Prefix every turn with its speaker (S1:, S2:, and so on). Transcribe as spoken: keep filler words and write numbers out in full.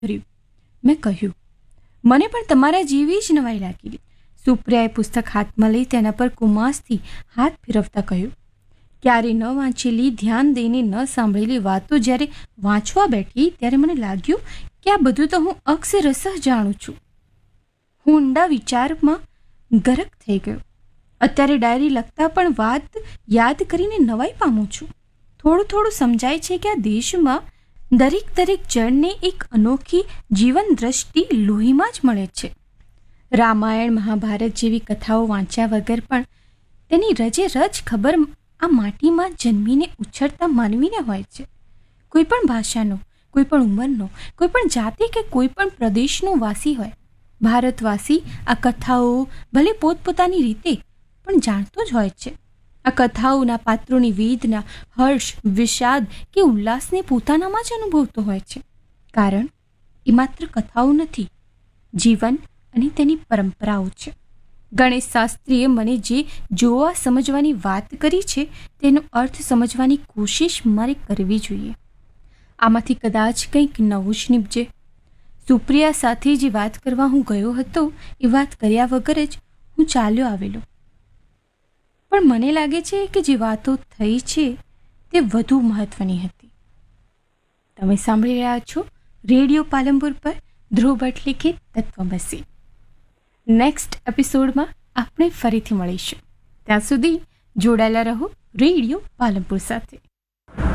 S1: કર્યું. મેં કહ્યું, મને પણ તમારા જેવી જ નવાઈ લાગેલી. સુપ્રિયાએ પુસ્તક હાથમાં લઈ તેના પર કુમાસથી હાથ ફેરવતા કહ્યું, ક્યારે ન વાંચેલી, ધ્યાન દઈને ન સાંભળેલી વાતો જ્યારે વાંચવા બેઠી ત્યારે મને લાગ્યું કે આ બધું તો હું અક્ષરશઃ જાણું છું. હું ઊંડા વિચારમાં ગરક થઈ ગયો. અત્યારે ડાયરી લખતા પણ વાત યાદ કરીને નવાઈ પામું છું. થોડું થોડું સમજાય છે કે આ દેશમાં દરેક દરેક જણને એક અનોખી જીવન દ્રષ્ટિ લોહીમાં જ મળે છે. રામાયણ, મહાભારત જેવી કથાઓ વાંચ્યા વગર પણ તેની રજે રજ ખબર આ માટીમાં જન્મીને ઉછળતા માનવીને હોય છે. કોઈ પણ ભાષાનો, કોઈ પણ ઉંમરનો, કોઈ પણ જાતિ કે કોઈ પણ પ્રદેશનો વાસી હોય, ભારતવાસી આ કથાઓ ભલે પોતપોતાની રીતે પણ જાણતો જ હોય છે. આ કથાઓના પાત્રોની વેદના, હર્ષ, વિષાદ કે ઉલ્લાસને પોતાનામાં જ અનુભવતો હોય છે. કારણ એ માત્ર કથાઓ નથી, જીવન અને તેની પરંપરાઓ છે. ગણેશ શાસ્ત્રીએ મને જે જોવા સમજવાની વાત કરી છે તેનો અર્થ સમજવાની કોશિશ મારે કરવી જોઈએ. આમાંથી કદાચ કંઈક નવું જ નીપજે. સુપ્રિયા સાથે જે વાત કરવા હું ગયો હતો એ વાત કર્યા વગર જ હું ચાલ્યો આવેલો. પણ મને લાગે છે કે જે વાતો થઈ છે તે વધુ મહત્વની હતી. તમે સાંભળી રહ્યા છો રેડિયો પાલનપુર પર ધ્રુવ ભટ્ટ લિખિત તત્વમસી. નેક્સ્ટ એપિસોડમાં આપણે ફરીથી મળીશું. ત્યાં સુધી જોડાયેલા રહો રેડિયો પાલનપુર સાથે.